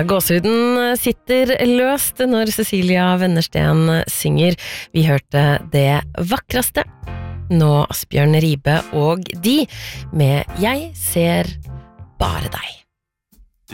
gåsehuden sitter løst når Cecilia Wennersten synger. Vi hørte Det vakreste. Nå Asbjørn Ribe og de med Jeg ser bare deg.